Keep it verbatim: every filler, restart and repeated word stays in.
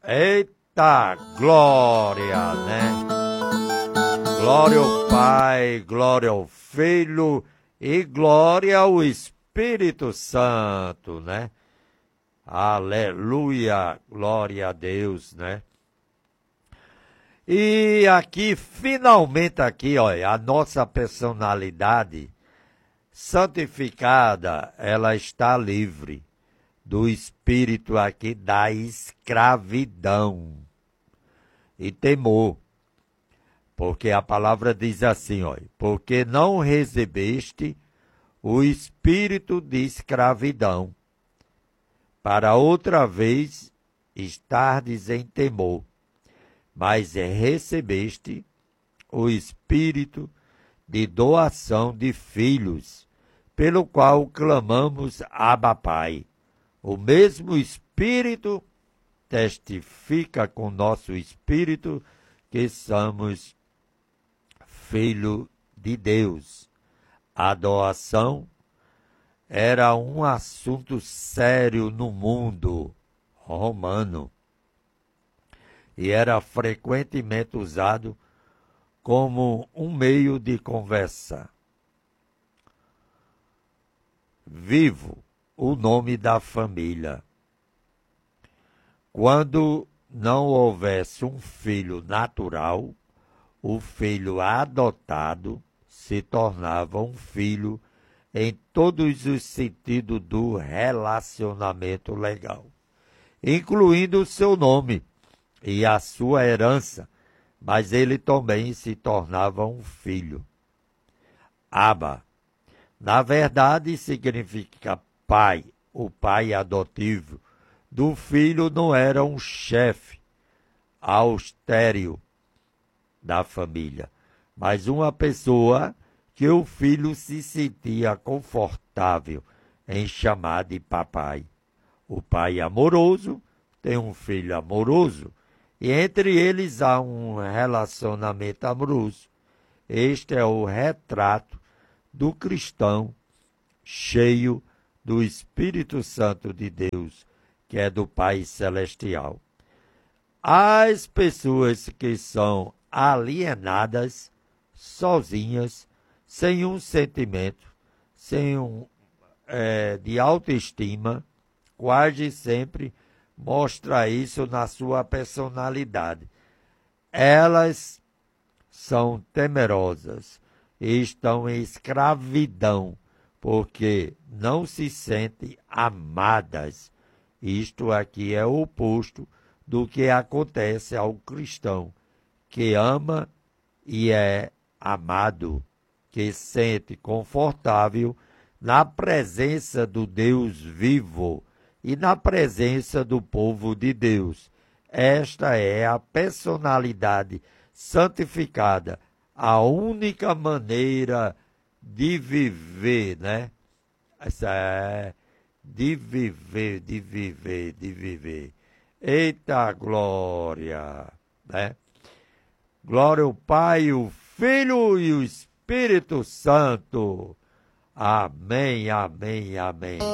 Eita glória, né? Glória ao Pai, glória ao Filho e glória ao Espírito Santo, né? Aleluia, glória a Deus, né? E aqui, finalmente aqui, olha, a nossa personalidade santificada, ela está livre do espírito aqui da escravidão e temor. Porque a palavra diz assim, olha, porque não recebeste o espírito de escravidão, para outra vez estardes em temor, mas recebeste o espírito de doação de filhos, pelo qual clamamos Abba Pai. O mesmo Espírito testifica com nosso espírito que somos filho de Deus. A doação era um assunto sério no mundo romano e era frequentemente usado como um meio de conversa. Vivo o nome da família. Quando não houvesse um filho natural, o filho adotado se tornava um filho em todos os sentidos do relacionamento legal, incluindo o seu nome e a sua herança, mas ele também se tornava um filho. Abba, na verdade, significa pai, o pai adotivo do filho não era um chefe austero da família, mas uma pessoa que o filho se sentia confortável em chamar de papai. O pai amoroso tem um filho amoroso e entre eles há um relacionamento amoroso. Este é o retrato do cristão cheio do Espírito Santo de Deus, que é do Pai Celestial. As pessoas que são alienadas, sozinhas, sem um sentimento, sem um é, de autoestima, quase sempre mostra isso na sua personalidade. Elas são temerosas e estão em escravidão, porque não se sentem amadas. Isto aqui é o oposto do que acontece ao cristão, que ama e é amado, que sente confortável na presença do Deus vivo e na presença do povo de Deus. Esta é a personalidade santificada, a única maneira de viver, né? Essa é de viver, de viver, de viver. Eita glória, né? Glória ao Pai, o Filho e o Espírito Santo. Amém, amém, amém.